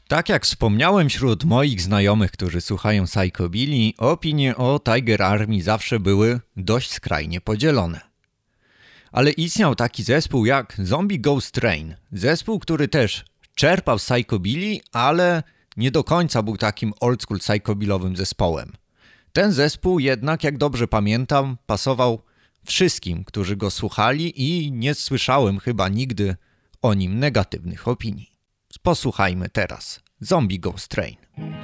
Tak jak wspomniałem, wśród moich znajomych, którzy słuchają Psychobilly, opinie o Tiger Army zawsze były dość skrajnie podzielone. Ale istniał taki zespół jak Zombie Ghost Train. Zespół, który też czerpał z Psychobilly, ale nie do końca był takim old school psychobillowym zespołem. Ten zespół jednak, jak dobrze pamiętam, pasował wszystkim, którzy go słuchali i nie słyszałem chyba nigdy o nim negatywnych opinii. Posłuchajmy teraz Zombie Ghost Train.